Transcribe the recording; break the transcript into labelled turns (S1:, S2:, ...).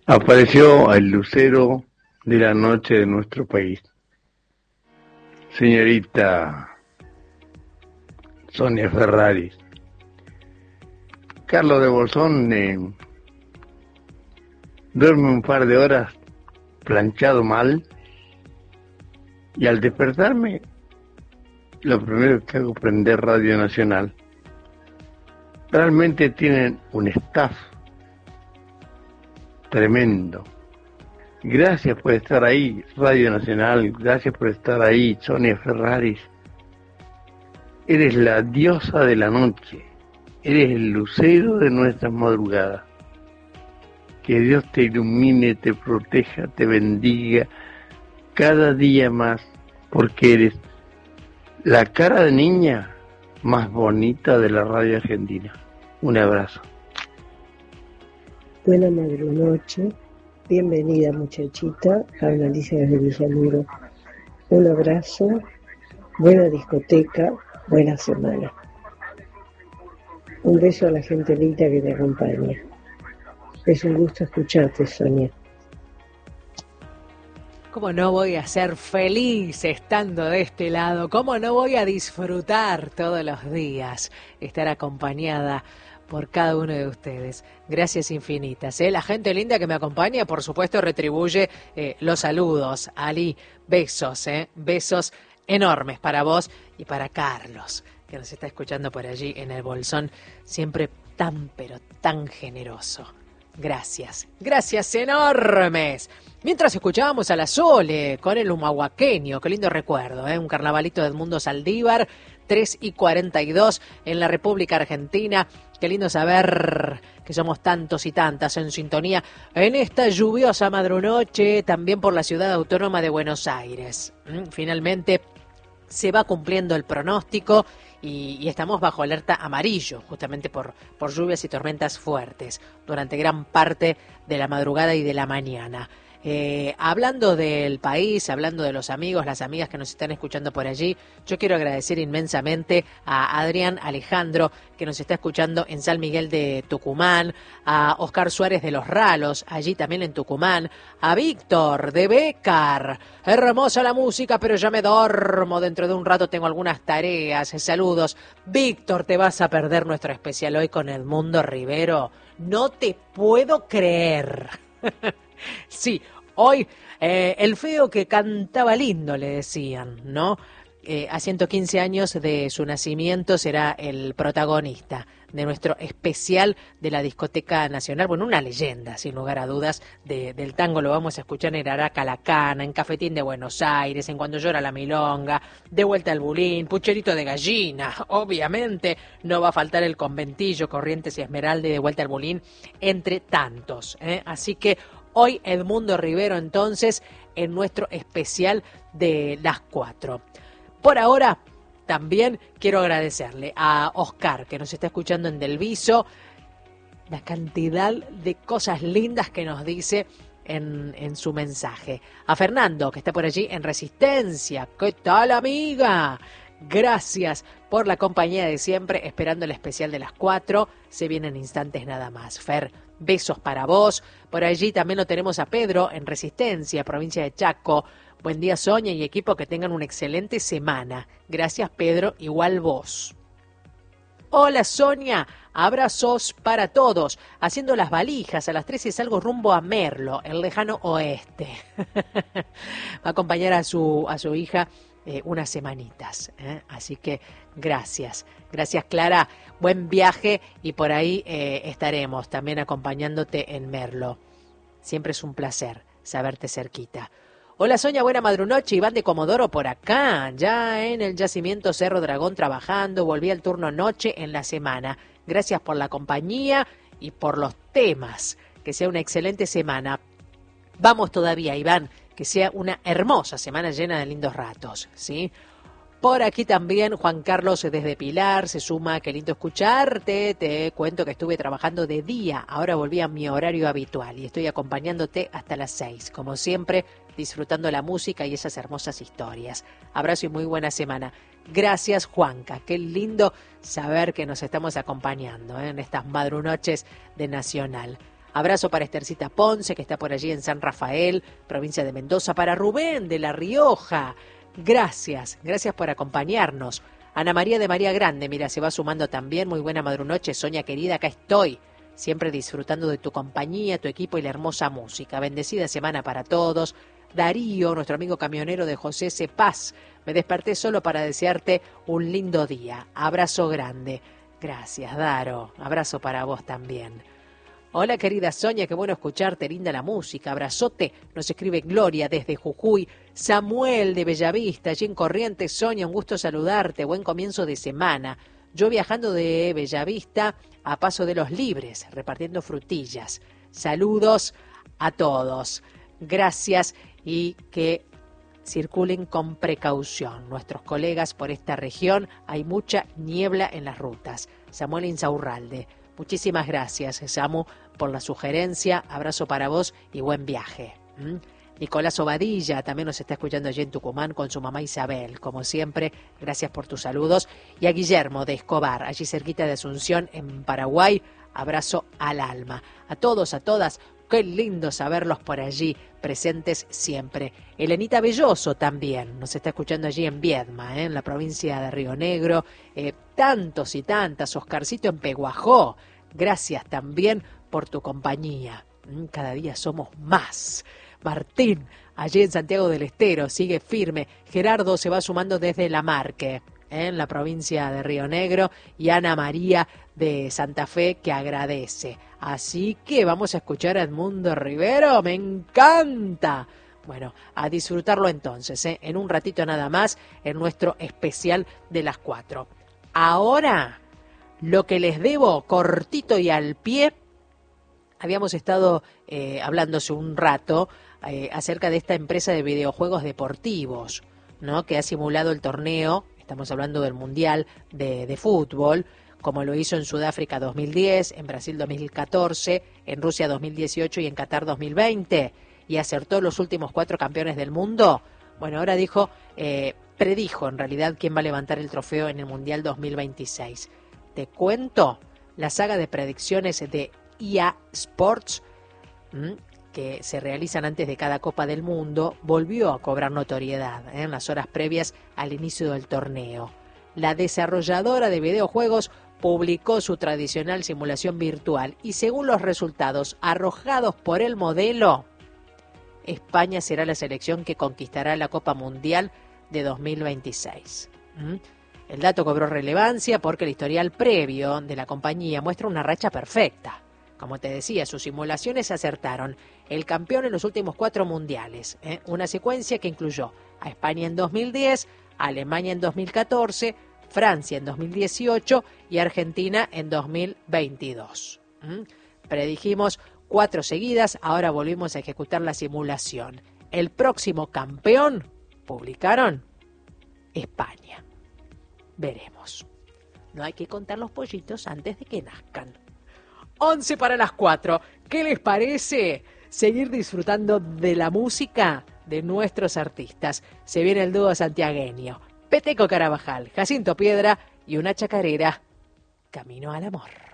S1: Apareció el lucero de la noche de nuestro país. Señorita Sonia Ferraris. Carlos de Bolsón duerme un par de horas planchado mal y al despertarme lo primero que hago es prender Radio Nacional. Realmente tienen un staff tremendo. Gracias por estar ahí, Radio Nacional. Gracias por estar ahí, Sonia Ferraris. Eres la diosa de la noche. Eres el lucero de nuestras madrugadas. Que Dios te ilumine, te proteja, te bendiga cada día más, porque eres la cara de niña más bonita de la radio argentina. Un abrazo.
S2: Buena madrunoche, bienvenida muchachita, habla Alicia desde Villaluro. Un abrazo, buena discoteca, buena semana. Un beso a la gente linda que te acompaña. Es un gusto escucharte, Sonia.
S3: ¿Cómo no voy a ser feliz estando de este lado? ¿Cómo no voy a disfrutar todos los días estar acompañada por cada uno de ustedes? Gracias infinitas. La gente linda que me acompaña, por supuesto, retribuye los saludos. Ali, besos, besos enormes para vos y para Carlos, que nos está escuchando por allí en el Bolsón, siempre tan, pero tan generoso. Gracias, gracias enormes. Mientras escuchábamos a la Sole con el humahuaqueño, qué lindo recuerdo, un carnavalito de Edmundo Saldívar, 3:42 en la República Argentina. Qué lindo saber que somos tantos y tantas en sintonía en esta lluviosa madrunoche, también por la ciudad autónoma de Buenos Aires. Finalmente se va cumpliendo el pronóstico y estamos bajo alerta amarillo, justamente por lluvias y tormentas fuertes durante gran parte de la madrugada y de la mañana. Hablando del país, hablando de los amigos, las amigas que nos están escuchando por allí, yo quiero agradecer inmensamente a Adrián Alejandro, que nos está escuchando en San Miguel de Tucumán, a Oscar Suárez de Los Ralos, allí también en Tucumán, a Víctor de Bécar. Hermosa la música, pero ya me dormo, dentro de un rato tengo algunas tareas. Saludos. Víctor, te vas a perder nuestro especial hoy con Edmundo Rivero. No te puedo creer. Sí, hoy el feo que cantaba lindo, le decían, ¿no? A 115 años de su nacimiento será el protagonista de nuestro especial de la Discoteca Nacional. Bueno, una leyenda, sin lugar a dudas, del tango. Lo vamos a escuchar en Araca La Cana, en Cafetín de Buenos Aires, en Cuando Llora la Milonga, De Vuelta al Bulín, Pucherito de Gallina. Obviamente no va a faltar el Conventillo, Corrientes y Esmeralda y De Vuelta al Bulín, entre tantos. Así que hoy Edmundo Rivero, entonces, en nuestro especial de las 4. Por ahora, también quiero agradecerle a Oscar, que nos está escuchando en Del Viso, la cantidad de cosas lindas que nos dice en su mensaje. A Fernando, que está por allí en Resistencia. ¿Qué tal, amiga? Gracias por la compañía de siempre, esperando el especial de las 4. Se vienen instantes nada más. Fer, besos para vos. Por allí también lo tenemos a Pedro en Resistencia, provincia de Chaco. Buen día, Sonia y equipo, que tengan una excelente semana. Gracias, Pedro, igual vos. Hola, Sonia, abrazos para todos. Haciendo las valijas, a las 13 salgo rumbo a Merlo, el lejano oeste. Va a acompañar a su hija unas semanitas, así que gracias. Gracias, Clara, buen viaje y por ahí estaremos también acompañándote en Merlo. Siempre es un placer saberte cerquita. Hola, Sonia, buena madrunoche. Iván de Comodoro por acá, ya en el yacimiento Cerro Dragón trabajando. Volví al turno noche en la semana. Gracias por la compañía y por los temas. Que sea una excelente semana. Vamos todavía, Iván, que sea una hermosa semana llena de lindos ratos, ¿sí? Por aquí también Juan Carlos desde Pilar se suma. Qué lindo escucharte. Te cuento que estuve trabajando de día. Ahora volví a mi horario habitual y estoy acompañándote hasta las 6. Como siempre, disfrutando la música y esas hermosas historias. Abrazo y muy buena semana. Gracias, Juanca. Qué lindo saber que nos estamos acompañando en estas madrunoches de Nacional. Abrazo para Estercita Ponce, que está por allí en San Rafael, provincia de Mendoza. Para Rubén de La Rioja. Gracias por acompañarnos. Ana María de María Grande, mira, se va sumando también. Muy buena madrunoche, Sonia querida, acá estoy. Siempre disfrutando de tu compañía, tu equipo y la hermosa música. Bendecida semana para todos. Darío, nuestro amigo camionero de José C. Paz. Me desperté solo para desearte un lindo día. Abrazo grande. Gracias, Daro. Abrazo para vos también. Hola, querida Sonia, qué bueno escucharte, linda la música. Abrazote, nos escribe Gloria desde Jujuy. Samuel de Bellavista, allí en Corrientes. Sonia, un gusto saludarte. Buen comienzo de semana. Yo viajando de Bellavista a Paso de los Libres, repartiendo frutillas. Saludos a todos. Gracias y que circulen con precaución. Nuestros colegas por esta región, hay mucha niebla en las rutas. Samuel Insaurralde. Muchísimas gracias, Samu, por la sugerencia. Abrazo para vos y buen viaje. Nicolás Obadilla también nos está escuchando allí en Tucumán con su mamá Isabel. Como siempre, gracias por tus saludos. Y a Guillermo de Escobar, allí cerquita de Asunción, en Paraguay. Abrazo al alma. A todos, a todas, qué lindo saberlos por allí, presentes siempre. Elenita Belloso también nos está escuchando allí en Viedma, en la provincia de Río Negro. Tantos y tantas, Oscarcito en Peguajó. Gracias también por tu compañía. Cada día somos más. Martín, allí en Santiago del Estero, sigue firme. Gerardo se va sumando desde La Marque, en la provincia de Río Negro. Y Ana María de Santa Fe, que agradece. Así que vamos a escuchar a Edmundo Rivero. ¡Me encanta! Bueno, a disfrutarlo entonces, en un ratito nada más, en nuestro especial de las 4. Ahora, lo que les debo, cortito y al pie. Habíamos estado hablando hace un rato acerca de esta empresa de videojuegos deportivos, ¿no? Que ha simulado el torneo, estamos hablando del Mundial de Fútbol, como lo hizo en Sudáfrica 2010, en Brasil 2014, en Rusia 2018 y en Qatar 2020, y acertó los últimos 4 campeones del mundo. Bueno, ahora predijo en realidad quién va a levantar el trofeo en el Mundial 2026. Te cuento la saga de predicciones de EA Sports, que se realizan antes de cada Copa del Mundo, volvió a cobrar notoriedad en las horas previas al inicio del torneo. La desarrolladora de videojuegos publicó su tradicional simulación virtual y según los resultados arrojados por el modelo, España será la selección que conquistará la Copa Mundial de 2026. El dato cobró relevancia porque el historial previo de la compañía muestra una racha perfecta. Como te decía, sus simulaciones acertaron el campeón en los últimos 4 mundiales. Una secuencia que incluyó a España en 2010, a Alemania en 2014, Francia en 2018 y Argentina en 2022. Predijimos 4 seguidas, ahora volvimos a ejecutar la simulación. El próximo campeón, publicaron, España. Veremos. No hay que contar los pollitos antes de que nazcan. 11 para las 4. ¿Qué les parece seguir disfrutando de la música de nuestros artistas? Se viene el dúo santiagueño. Peteco Carabajal, Jacinto Piedra y una chacarera, Camino al Amor.